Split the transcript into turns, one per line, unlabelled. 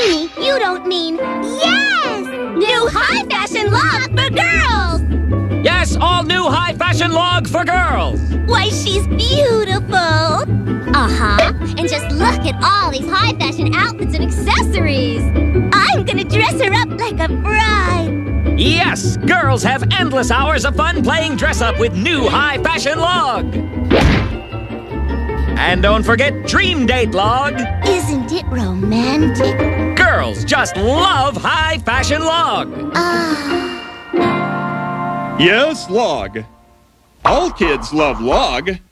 Jeannie, you don't mean... Yes! New high-fashion log for girls!
Yes, all new high-fashion log for girls!
Why, she's beautiful! Uh-huh. And just look at all these high-fashion outfits and accessories! I'm gonna dress her up like a bride!
Yes, girls have endless hours of fun playing dress-up with new high-fashion log! And don't forget Dream Date log!
Isn't it romantic?
Girls just love high-fashion log!
Yes, log. All kids love log.